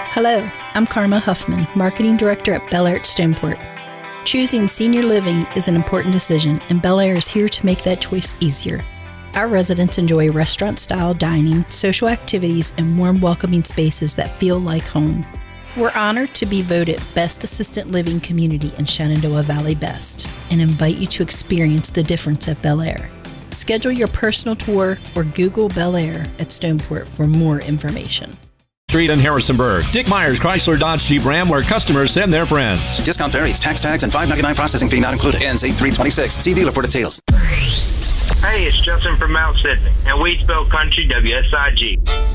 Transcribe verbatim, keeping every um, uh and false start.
Hello, I'm Karma Huffman, Marketing Director at Bel Air at Stoneport. Choosing senior living is an important decision, and Bel Air is here to make that choice easier. Our residents enjoy restaurant-style dining, social activities, and warm, welcoming spaces that feel like home. We're honored to be voted Best Assisted Living Community in Shenandoah Valley Best and invite you to experience the difference at Bel Air. Schedule your personal tour or Google Bel Air at Stoneport for more information. Street in Harrisonburg. Dick Myers Chrysler Dodge Jeep Ram, where customers send their friends. Discount varies. Tax tags and five ninety-nine processing fee not included. Ends eight three twenty-six. See dealer for details. Hey, it's Justin from Mount Sidney, and we spell country W S I G.